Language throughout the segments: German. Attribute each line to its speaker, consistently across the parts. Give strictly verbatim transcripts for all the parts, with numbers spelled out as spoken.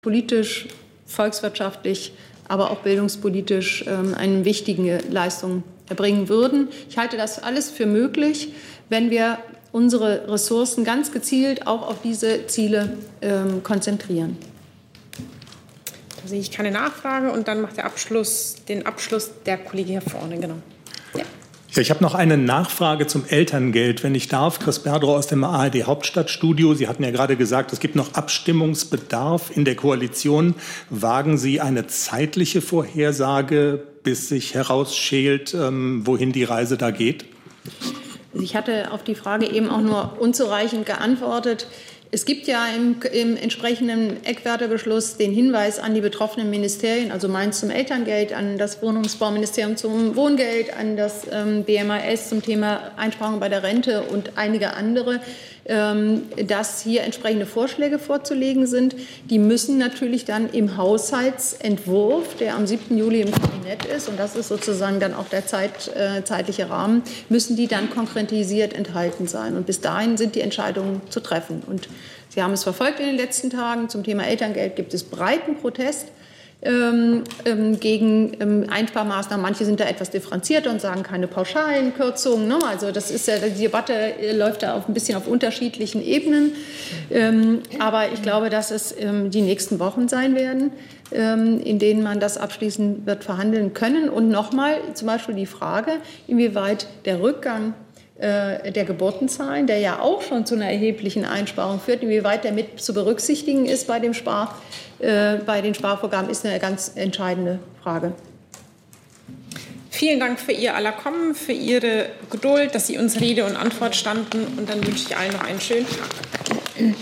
Speaker 1: politisch, volkswirtschaftlich, aber auch bildungspolitisch ähm, eine wichtige Leistung erbringen würden. Ich halte das alles für möglich, wenn wir unsere Ressourcen ganz gezielt auch auf diese Ziele ähm, konzentrieren.
Speaker 2: Da sehe ich keine Nachfrage und dann macht der Abschluss, den Abschluss der Kollege hier vorne. Genau. Ja.
Speaker 3: Ja, ich habe noch eine Nachfrage zum Elterngeld, wenn ich darf. Chris Berdrow aus dem A R D Hauptstadtstudio. Sie hatten ja gerade gesagt, es gibt noch Abstimmungsbedarf in der Koalition. Wagen Sie eine zeitliche Vorhersage, bis sich herausschält, ähm, wohin die Reise da geht?
Speaker 1: Ich hatte auf die Frage eben auch nur unzureichend geantwortet. Es gibt ja im, im entsprechenden Eckwertebeschluss den Hinweis an die betroffenen Ministerien, also meins zum Elterngeld, an das Wohnungsbauministerium zum Wohngeld, an das ähm, B M A S zum Thema Einsparung bei der Rente und einige andere, ähm, dass hier entsprechende Vorschläge vorzulegen sind. Die müssen natürlich dann im Haushaltsentwurf, der am siebten Juli im Kabinett ist, und das ist sozusagen dann auch der Zeit, äh, zeitliche Rahmen, müssen die dann konkretisiert enthalten sein. Und bis dahin sind die Entscheidungen zu treffen. Und Sie haben es verfolgt in den letzten Tagen. Zum Thema Elterngeld gibt es breiten Protest ähm, ähm, gegen ähm, Einsparmaßnahmen. Manche sind da etwas differenzierter und sagen keine pauschalen Kürzungen. Ne? Also das ist ja, die Debatte läuft da auf ein bisschen auf unterschiedlichen Ebenen. Ähm, aber ich glaube, dass es ähm, die nächsten Wochen sein werden, ähm, in denen man das abschließend wird verhandeln können. Und nochmal zum Beispiel die Frage, inwieweit der Rückgang der Geburtenzahlen, der ja auch schon zu einer erheblichen Einsparung führt, inwieweit der mit zu berücksichtigen ist bei, dem Spar, äh, bei den Sparvorgaben, ist eine ganz entscheidende Frage.
Speaker 2: Vielen Dank für Ihr aller Kommen, für Ihre Geduld, dass Sie uns Rede und Antwort standen. Und dann wünsche ich allen noch einen schönen Tag.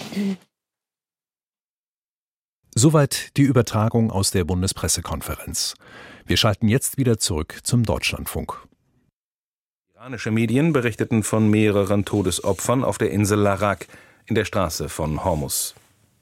Speaker 4: Soweit die Übertragung aus der Bundespressekonferenz. Wir schalten jetzt wieder zurück zum Deutschlandfunk.
Speaker 5: Iranische Medien berichteten von mehreren Todesopfern auf der Insel Larak in der Straße von Hormuz.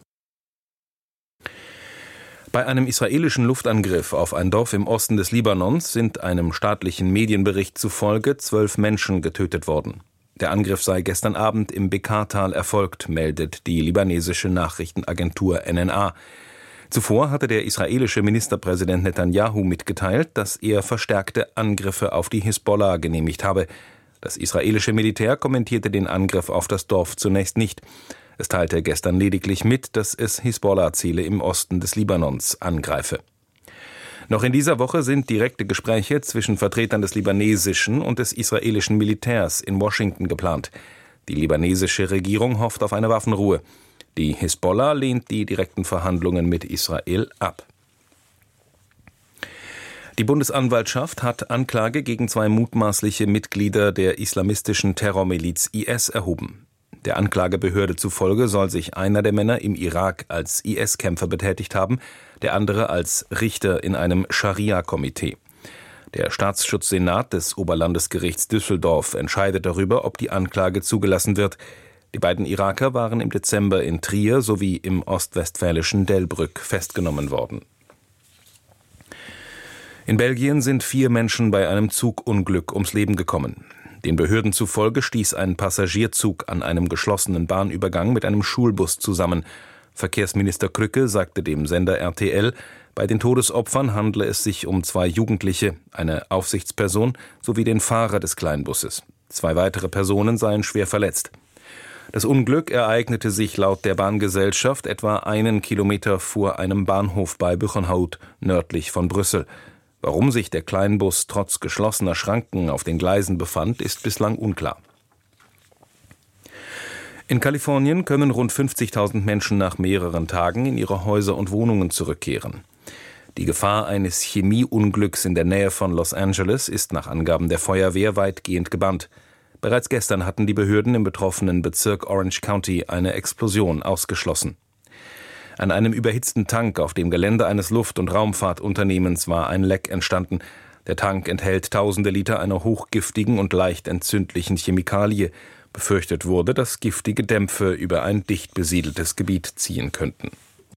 Speaker 5: Bei einem israelischen Luftangriff auf ein Dorf im Osten des Libanons sind einem staatlichen Medienbericht zufolge zwölf Menschen getötet worden. Der Angriff sei gestern Abend im Beqaa-Tal erfolgt, meldet die libanesische Nachrichtenagentur N N A. Zuvor hatte der israelische Ministerpräsident Netanyahu mitgeteilt, dass er verstärkte Angriffe auf die Hisbollah genehmigt habe. Das israelische Militär kommentierte den Angriff auf das Dorf zunächst nicht. Es teilte gestern lediglich mit, dass es Hisbollah-Ziele im Osten des Libanons angreife. Noch in dieser Woche sind direkte Gespräche zwischen Vertretern des libanesischen und des israelischen Militärs in Washington geplant. Die libanesische Regierung hofft auf eine Waffenruhe. Die Hisbollah lehnt die direkten Verhandlungen mit Israel ab. Die Bundesanwaltschaft hat Anklage gegen zwei mutmaßliche Mitglieder der islamistischen Terrormiliz I S erhoben. Der Anklagebehörde zufolge soll sich einer der Männer im Irak als I S-Kämpfer betätigt haben, der andere als Richter in einem Scharia-Komitee. Der Staatsschutzsenat des Oberlandesgerichts Düsseldorf entscheidet darüber, ob die Anklage zugelassen wird. Die beiden Iraker waren im Dezember in Trier sowie im ostwestfälischen Delbrück festgenommen worden. In Belgien sind vier Menschen bei einem Zugunglück ums Leben gekommen. Den Behörden zufolge stieß ein Passagierzug an einem geschlossenen Bahnübergang mit einem Schulbus zusammen. Verkehrsminister Krücke sagte dem Sender R T L, bei den Todesopfern handle es sich um zwei Jugendliche, eine Aufsichtsperson sowie den Fahrer des Kleinbusses. Zwei weitere Personen seien schwer verletzt. Das Unglück ereignete sich laut der Bahngesellschaft etwa einen Kilometer vor einem Bahnhof bei Buchenhout, nördlich von Brüssel. Warum sich der Kleinbus trotz geschlossener Schranken auf den Gleisen befand, ist bislang unklar. In Kalifornien können rund fünfzigtausend Menschen nach mehreren Tagen in ihre Häuser und Wohnungen zurückkehren. Die Gefahr eines Chemieunglücks in der Nähe von Los Angeles ist nach Angaben der Feuerwehr weitgehend gebannt. Bereits gestern hatten die Behörden im betroffenen Bezirk Orange County eine Explosion ausgeschlossen. An einem überhitzten Tank auf dem Gelände eines Luft- und Raumfahrtunternehmens war ein Leck entstanden. Der Tank enthält tausende Liter einer hochgiftigen und leicht entzündlichen Chemikalie. Befürchtet wurde, dass giftige Dämpfe über ein dicht besiedeltes Gebiet ziehen könnten.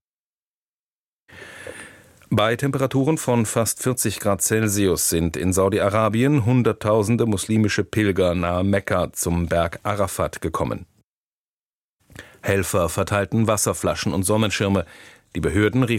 Speaker 5: Bei Temperaturen von fast vierzig Grad Celsius sind in Saudi-Arabien Hunderttausende muslimische Pilger nahe Mekka zum Berg Arafat gekommen. Helfer verteilten Wasserflaschen und Sonnenschirme. Die Behörden riefen